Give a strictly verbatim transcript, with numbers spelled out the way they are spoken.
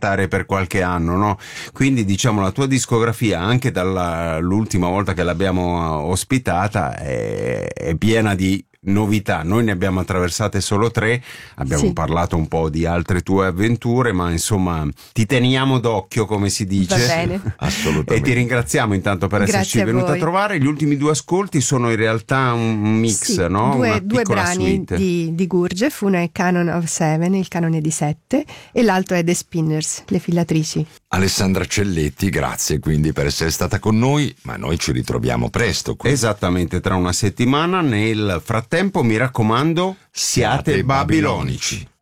cantare per qualche anno, no? Quindi diciamo la tua discografia, anche dall'ultima volta che l'abbiamo ospitata, è, è piena di novità. Noi ne abbiamo attraversate solo tre, abbiamo Sì. parlato un po' di altre tue avventure, ma insomma ti teniamo d'occhio, come si dice. Va bene. Assolutamente. E ti ringraziamo intanto per Grazie esserci a venuta a voi. trovare. Gli ultimi due ascolti sono in realtà un mix, Sì, no? due, Una due piccola brani suite. di, di Gurdjieff, uno è Canon of Seven, il canone di sette, e l'altro è The Spinners, le filatrici. Alessandra Celletti, grazie quindi per essere stata con noi, ma noi ci ritroviamo presto qui. Esattamente, tra una settimana. Nel frattempo mi raccomando, siate babilonici.